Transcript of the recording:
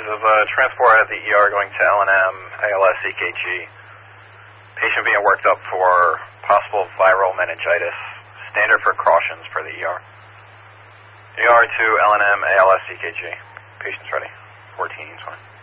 is a transport out of the ER going to L&M, ALS, EKG. Patient being worked up for possible viral meningitis. Standard precautions for the ER. ER to L&M, ALS, EKG. Patient's ready. 14, sorry.